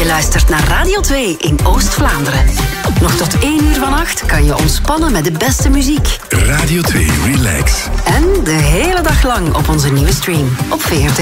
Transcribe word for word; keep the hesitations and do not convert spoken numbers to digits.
luistert naar Radio twee in Oost-Vlaanderen. Nog tot één uur vannacht kan je ontspannen met de beste muziek. Radio twee Relax. En de hele dag lang op onze nieuwe stream op V R T.